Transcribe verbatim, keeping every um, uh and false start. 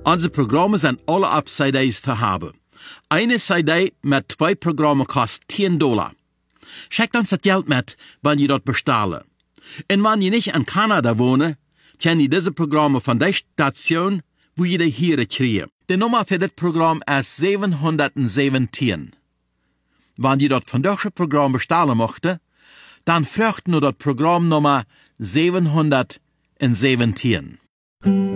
Unsere Programme sind alle auf C Ds zu haben. Eine C D mit zwei Programmen kostet zehn Dollar. Schickt uns das Geld mit, wenn ihr dort bestellen. Und wenn ihr nicht in Kanada wohnt, könnt ihr diese Programme von der Station, wo ihr die hier kriegt. Die Nummer für das Programm ist siebenhundertsiebzehn. Wenn ihr dort von deutschen Programm bestellen möchtet, dann fragt nur das Programmnummer siebenhundertsiebzehn.